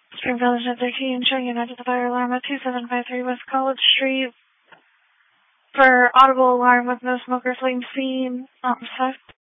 Springfield is at 13, showing United the fire alarm at 2753 West College Street for audible alarm with no smoke or flame seen. Suspect